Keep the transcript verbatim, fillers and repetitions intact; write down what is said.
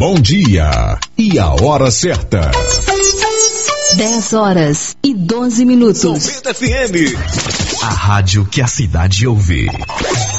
Bom dia e a hora certa. dez horas e doze minutos. São Bento F M. A rádio que a cidade ouve.